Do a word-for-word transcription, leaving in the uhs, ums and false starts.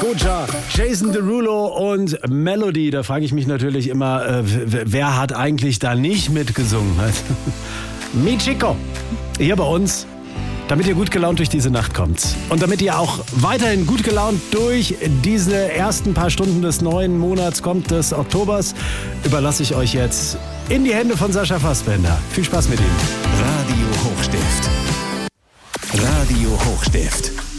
Koja, Jason Derulo und Melody. Da frage ich mich natürlich immer, äh, wer hat eigentlich da nicht mitgesungen? Michiko, hier bei uns, damit ihr gut gelaunt durch diese Nacht kommt. Und damit ihr auch weiterhin gut gelaunt durch diese ersten paar Stunden des neuen Monats kommt, des Oktobers, überlasse ich euch jetzt in die Hände von Sascha Fassbender. Viel Spaß mit ihm. Radio Hochstift. Radio Hochstift.